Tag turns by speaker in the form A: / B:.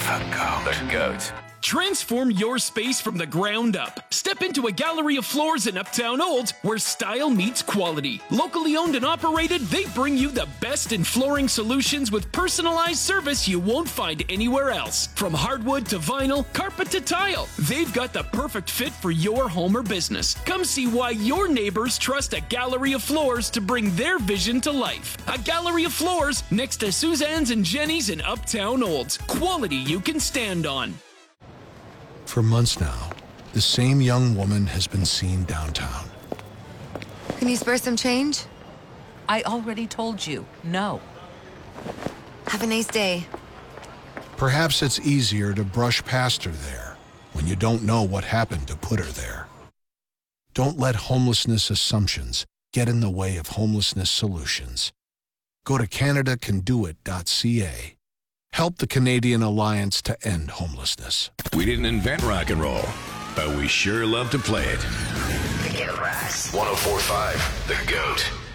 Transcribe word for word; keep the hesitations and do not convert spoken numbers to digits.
A: The Goat. The Goat.
B: Transform your space from the ground up. Step into a gallery of floors in Uptown Olds where style meets quality. Locally owned and operated, they bring you the best in flooring solutions with personalized service you won't find anywhere else. From hardwood to vinyl, carpet to tile, they've got the perfect fit for your home or business. Come see why your neighbors trust a gallery of floors to bring their vision to life. A gallery of floors next to Suzanne's and Jenny's in Uptown Olds. Quality you can stand on.
C: For months now, the same young woman has been seen downtown.
D: Can you spare some change?
E: I already told you, no.
D: Have a nice day.
C: Perhaps it's easier to brush past her there when you don't know what happened to put her there. Don't let homelessness assumptions get in the way of homelessness solutions. Go to Canada Can Do It dot C A. Help the Canadian Alliance to end homelessness.
A: We didn't invent rock and roll, but we sure love to play it.
F: The Goat Rush.
A: one oh four point five, The Goat.